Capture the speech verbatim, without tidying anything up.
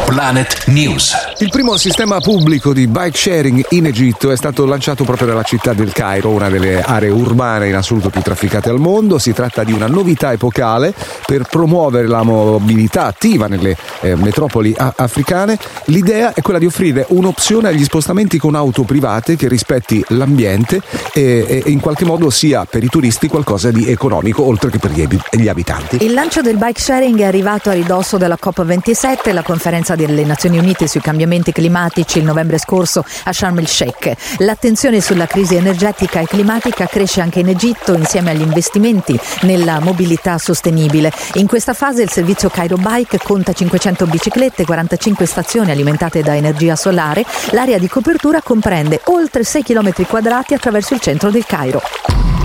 Planet News. Il primo sistema pubblico di bike sharing in Egitto è stato lanciato proprio nella città del Cairo, una delle aree urbane in assoluto più trafficate al mondo. Si tratta di una novità epocale per promuovere la mobilità attiva nelle eh, metropoli a- africane. L'idea è quella di offrire un'opzione agli spostamenti con auto private che rispetti l'ambiente e, e in qualche modo sia per i turisti qualcosa di economico, oltre che per gli, ab- gli abitanti. Il lancio del bike sharing è arrivato a ridosso della COP ventisette, la conferenza delle Nazioni Unite sui cambiamenti climatici il novembre scorso a Sharm el-Sheikh. L'attenzione sulla crisi energetica e climatica cresce anche in Egitto insieme agli investimenti nella mobilità sostenibile. In questa fase il servizio Cairo Bike conta cinquecento biciclette, quarantacinque stazioni alimentate da energia solare. L'area di copertura comprende oltre sei chilometri quadrati attraverso il centro del Cairo.